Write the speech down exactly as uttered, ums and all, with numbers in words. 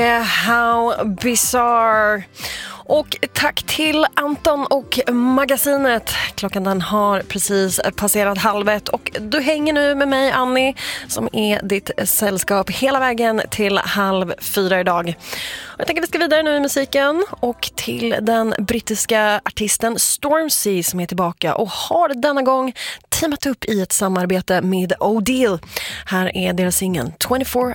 How bizarre. Och tack till Anton och magasinet. Klockan den har precis passerat halv ett och du hänger nu med mig, Annie, som är ditt sällskap hela vägen till halv fyra idag. Jag tänker att vi ska vidare nu i musiken och till den brittiska artisten Stormzy som är tillbaka och har denna gång teamat upp i ett samarbete med O'Deal. Här är deras singel twenty-four